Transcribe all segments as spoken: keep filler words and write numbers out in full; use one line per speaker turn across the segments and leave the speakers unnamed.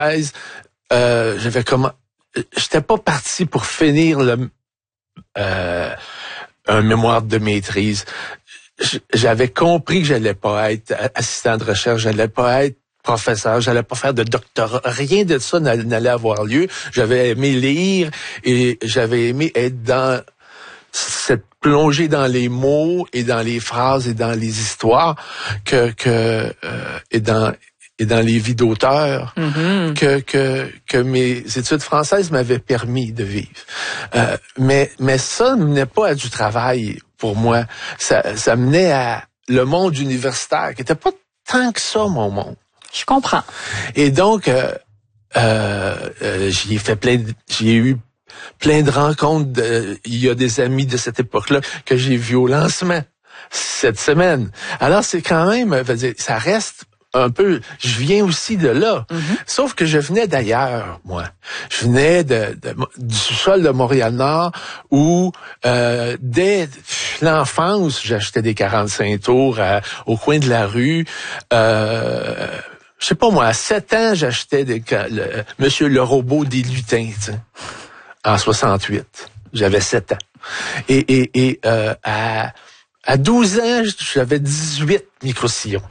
euh, j'avais comment, j'étais pas parti pour finir le euh, un mémoire de maîtrise. J'avais compris que j'allais pas être assistant de recherche, j'allais pas être professeur, j'allais pas faire de doctorat, rien de ça n'allait avoir lieu. J'avais aimé lire et j'avais aimé être dans cette plongée dans les mots et dans les phrases et dans les histoires que que euh, et dans et dans les vies d'auteurs mm-hmm. que que que mes études françaises m'avaient permis de vivre. Euh, mais mais ça ne menait pas à du travail pour moi. Ça ça menait à le monde universitaire qui était pas tant que ça mon monde.
Je comprends.
Et donc euh, euh, euh, j'y ai fait plein de, j'y ai eu plein de rencontres. De, il y a des amis de cette époque-là que j'ai vus au lancement cette semaine. Alors c'est quand même, veut dire, ça reste un peu, je viens aussi de là. Mm-hmm. Sauf que je venais d'ailleurs, moi. Je venais de, de du sous-sol de Montréal-Nord où, euh, dès l'enfance, j'achetais des quarante-cinq tours à, au coin de la rue. Euh, je sais pas moi, à sept ans, j'achetais des, le, Monsieur le robot des lutins, tu sais, en soixante-huit. J'avais sept ans. Et, et, et euh, à, à douze ans, j'avais dix-huit micro-sillons.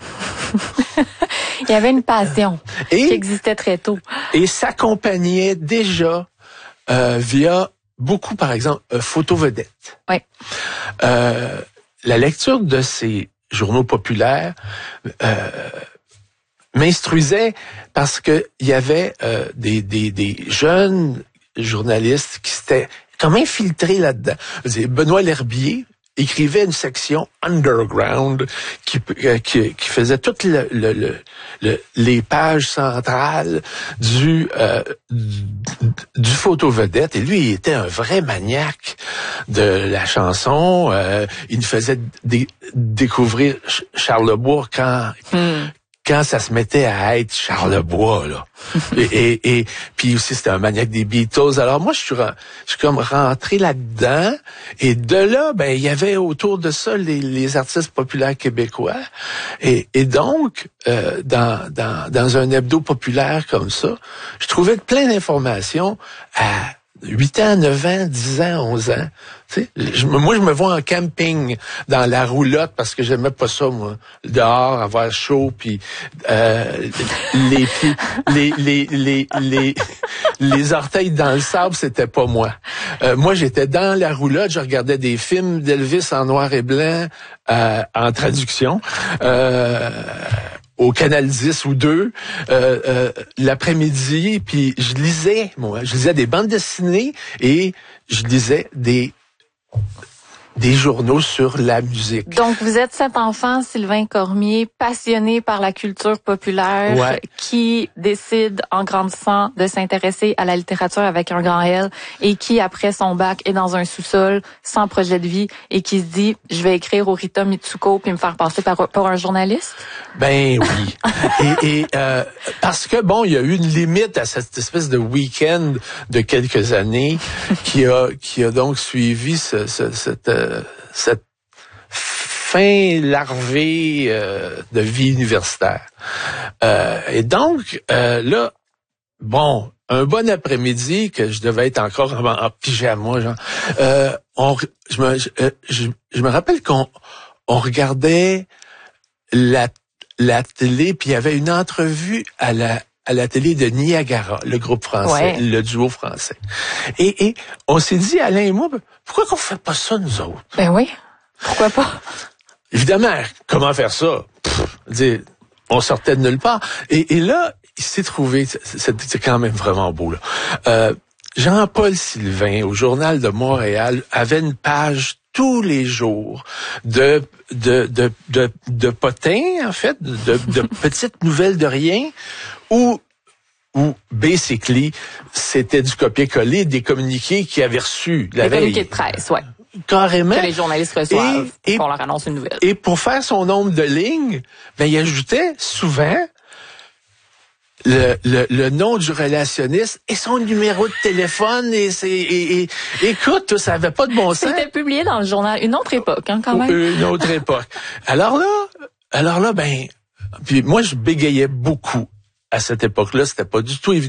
Il y avait une passion et, qui existait très tôt.
Et s'accompagnait déjà euh, via beaucoup, par exemple, euh, photo-vedette.
Oui.
Euh, la lecture de ces journaux populaires euh, m'instruisait parce que il y avait euh, des, des, des jeunes journalistes qui s'étaient comme infiltrés là-dedans. Benoît L'Herbier écrivait une section underground qui qui, qui faisait toutes le, le, le, le, les pages centrales du euh, du, du photo-vedette. Et lui, il était un vrai maniaque de la chanson. Euh, il nous faisait dé- découvrir Charlebois quand hmm. quand ça se mettait à être Charlebois, là. et, et, et puis aussi, c'était un maniaque des Beatles. Alors moi, je suis, je suis comme rentré là-dedans. Et de là, ben, il y avait autour de ça les, les artistes populaires québécois. Et, et donc, euh, dans, dans, dans un hebdo populaire comme ça, je trouvais plein d'informations à huit ans, neuf ans, dix ans, onze ans. Tu sais, je, moi, je me vois en camping dans la roulotte parce que j'aimais pas ça, moi. Dehors, avoir chaud, puis euh, les pieds, les, les, les, les, les orteils dans le sable, c'était pas moi. Euh, moi, j'étais dans la roulotte, je regardais des films d'Elvis en noir et blanc euh, en traduction. Euh, au Canal dix ou deux, euh, euh, l'après-midi, puis je lisais, moi, je lisais des bandes dessinées et je lisais des des journaux sur la musique.
Donc, vous êtes cet enfant, Sylvain Cormier, passionné par la culture populaire,
ouais.
qui décide, en grandissant, de s'intéresser à la littérature avec un grand L, et qui, après son bac, est dans un sous-sol, sans projet de vie, et qui se dit, je vais écrire au Rita Mitsuko puis me faire passer par, pour un journaliste?
Ben oui. et et euh, parce que, bon, il y a eu une limite à cette espèce de week-end de quelques années qui a qui a donc suivi ce, ce, cette... Euh, cette fin larvée euh, de vie universitaire. Euh, et donc, euh, là, bon, un bon après-midi, que je devais être encore en, en pyjama, genre, euh, on, je, me, je, je, je me rappelle qu'on on regardait la, la télé, puis il y avait une entrevue à la à la télé de Niagara, le groupe français,
ouais.
le duo français. Et, et on s'est dit, Alain et moi, pourquoi qu'on fait pas ça, nous autres?
Ben oui, pourquoi pas?
Évidemment, comment faire ça? Pff, dire, on sortait de nulle part. Et, et là, il s'est trouvé, c'est, c'est quand même vraiment beau, là. Euh, Jean-Paul Sylvain, au Journal de Montréal, avait une page tous les jours de de de de, de potins, en fait, de, de petites nouvelles de rien, où où basically c'était du copier-coller des communiqués qu'ils avaient reçus la
veille. Des communiqués de presse, ouais.
Carrément.
Que les journalistes reçoivent,
et, et,
qu'on leur annonce une nouvelle.
Et pour faire son nombre de lignes, ben il ajoutait souvent Le, le, le nom du relationniste et son numéro de téléphone et c'est et, et écoute, ça avait pas de bon sens.
C'était publié dans le journal, une autre époque, hein, quand même.
Une autre époque. Alors là, alors là, ben, puis moi je bégayais beaucoup à cette époque-là, c'était pas du tout évident